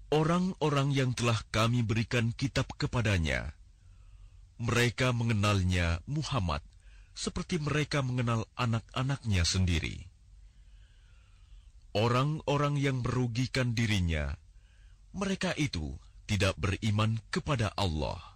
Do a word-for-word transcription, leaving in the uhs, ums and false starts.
Orang-orang yang telah kami berikan kitab kepadanya, mereka mengenalnya Muhammad seperti mereka mengenal anak-anaknya sendiri. Orang-orang yang merugikan dirinya, mereka itu tidak beriman kepada Allah.